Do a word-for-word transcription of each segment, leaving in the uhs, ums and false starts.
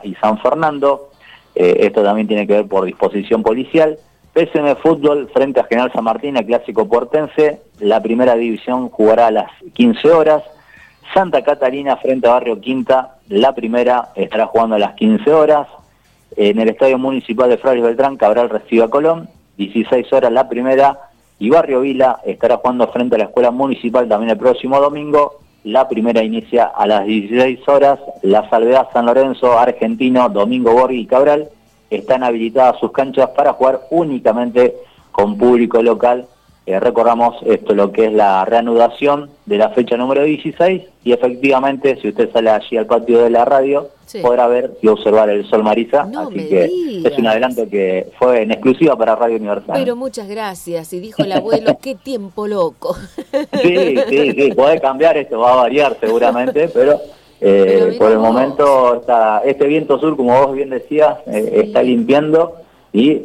y San Fernando. Eh, esto también tiene que ver por disposición policial. P S M Fútbol frente a General San Martín, el clásico portense. La primera división jugará a las quince horas. Santa Catalina frente a Barrio Quinta, la primera estará jugando a las quince horas. En el Estadio Municipal de Flores Beltrán, Cabral recibe a Colón, dieciséis horas la primera. Y Barrio Vila estará jugando frente a la Escuela Municipal también el próximo domingo. La primera inicia a las dieciséis horas. La Salvedad San Lorenzo, Argentino, Domingo Borghi y Cabral están habilitadas sus canchas para jugar únicamente con público local. Eh, recordamos esto, lo que es la reanudación de la fecha número dieciséis, y efectivamente, si usted sale allí al patio de la radio, sí, podrá ver y observar el sol, Marisa, no así que digas. Es un adelanto que fue en exclusiva para Radio Universal. Pero muchas gracias, y dijo el abuelo, qué tiempo loco. Sí, sí, sí, puede cambiar, esto va a variar seguramente, pero... Eh, pero por el vos. momento está, este viento sur, como vos bien decías, eh, sí. está limpiando y eh,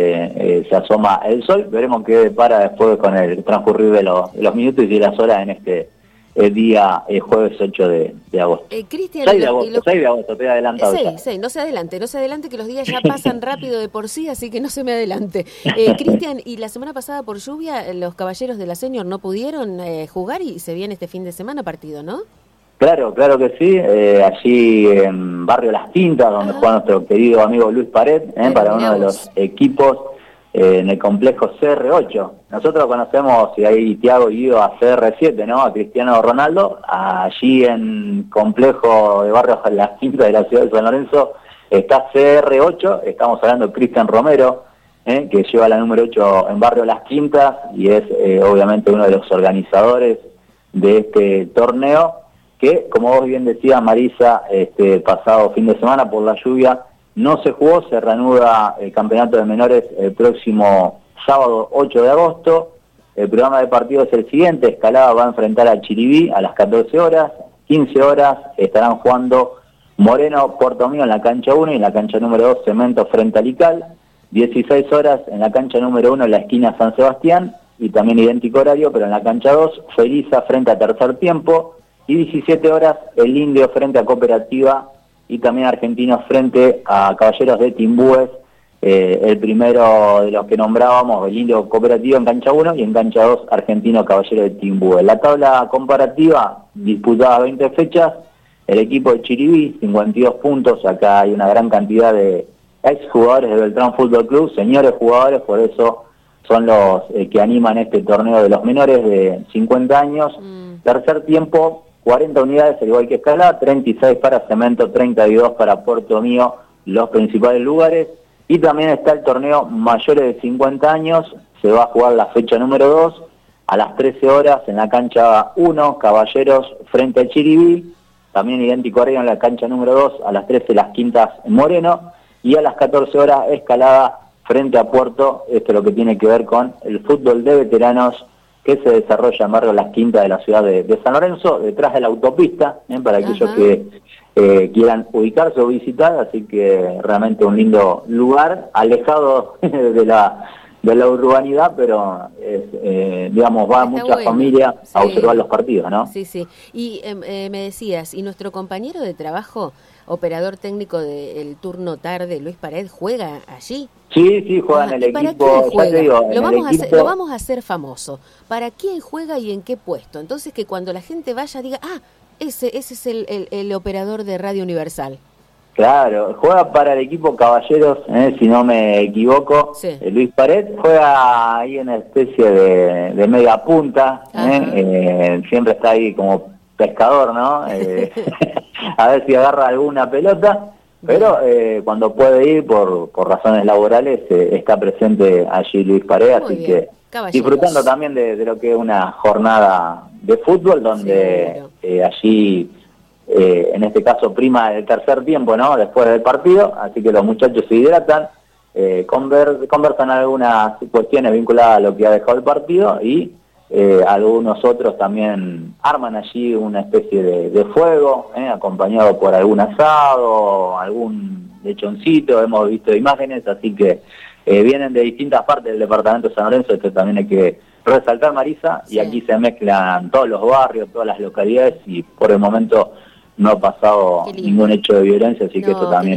eh, se asoma el sol. Veremos qué depara después con el transcurrir de los, de los minutos y de las horas en este eh, día eh, jueves ocho de agosto. Eh, Cristian, seis de agosto, los... seis de agosto, te he adelantado. seis, seis, no se adelante, no se adelante, que los días ya pasan rápido de por sí, así que no se me adelante. Eh, Cristian, y la semana pasada por lluvia, los caballeros de la Senior no pudieron eh, jugar y se viene este fin de semana partido, ¿no? Claro, claro que sí, eh, allí en Barrio Las Tintas, donde Ajá. juega nuestro querido amigo Luis Pared, eh, para uno de los equipos eh, en el complejo C R ocho. Nosotros conocemos, y ahí Thiago ido a C R siete, ¿no? A Cristiano Ronaldo. Allí en complejo de Barrio Las Tintas de la ciudad de San Lorenzo está C R ocho, estamos hablando de Cristian Romero, eh, que lleva la número ocho en Barrio Las Quintas y es eh, obviamente uno de los organizadores de este torneo, que, como vos bien decías, Marisa, este pasado fin de semana por la lluvia no se jugó. Se reanuda el campeonato de menores el próximo sábado ocho de agosto. El programa de partido es el siguiente: Escalada va a enfrentar a Chiribí a las catorce horas, quince horas estarán jugando Moreno, Puerto Mío en la cancha uno y en la cancha número dos Cemento frente a Lical, dieciséis horas en la cancha número uno en la esquina San Sebastián, y también idéntico horario, pero en la cancha dos Feliza frente a Tercer Tiempo, y diecisiete horas el Indio frente a Cooperativa y también Argentinos frente a Caballeros de Timbúes, eh, el primero de los que nombrábamos, el Indio Cooperativa en cancha uno y en cancha dos Argentino Caballero de Timbúes. La tabla comparativa, disputada veinte fechas, el equipo de Chiribí, cincuenta y dos puntos, acá hay una gran cantidad de exjugadores de Beltrán Fútbol Club, señores jugadores, por eso son los eh, que animan este torneo de los menores de cincuenta años. Mm. Tercer Tiempo, cuarenta unidades, al igual que Escalada, treinta y seis para Cemento, treinta y dos para Puerto Mío, los principales lugares. Y también está el torneo mayores de cincuenta años, se va a jugar la fecha número dos, a las trece horas en la cancha uno, Caballeros frente a Chiribí, también idéntico horario en la cancha número dos, a las trece Las Quintas Moreno, y a las catorce horas Escalada frente a Puerto. Esto es lo que tiene que ver con el fútbol de veteranos que se desarrolla en Barrio Las Quintas de la ciudad de, de San Lorenzo, detrás de la autopista, ¿eh? para aquellos Ajá. que eh, quieran ubicarse o visitar, así que realmente un lindo lugar, alejado de la de la urbanidad, pero es, eh, digamos, va Está mucha bueno. familia sí. a observar los partidos, ¿no? Sí, sí. Y eh, eh, me decías, ¿y nuestro compañero de trabajo, operador técnico del turno tarde, Luis Pared, juega allí? Sí, sí, juega ah, en el ¿para equipo. Quién juega? Digo, lo, vamos a equipo... hacer, lo vamos a hacer famoso. ¿Para quién juega y en qué puesto? Entonces que cuando la gente vaya diga, ah, ese ese es el, el, el operador de Radio Universal. Claro, juega para el equipo Caballeros, eh, si no me equivoco. Sí. Eh, Luis Pared juega ahí en una especie de, de media punta, eh, eh, siempre está ahí como pescador, ¿no? Eh, a ver si agarra alguna pelota, pero eh, cuando puede ir por, por razones laborales eh, está presente allí Luis Pared, así bien. que Caballeros. Disfrutando también de, de lo que es una jornada de fútbol, donde sí, eh, allí... Eh, en este caso prima el tercer tiempo, ¿no? Después del partido, así que los muchachos se hidratan, eh, conver, conversan algunas cuestiones vinculadas a lo que ha dejado el partido y eh, algunos otros también arman allí una especie de, de fuego, ¿eh? acompañado por algún asado, algún lechoncito, hemos visto imágenes, así que eh, vienen de distintas partes del departamento de San Lorenzo, esto también hay que resaltar, Marisa, sí. y aquí se mezclan todos los barrios, todas las localidades y por el momento no ha pasado ningún hecho de violencia, así no, que esto también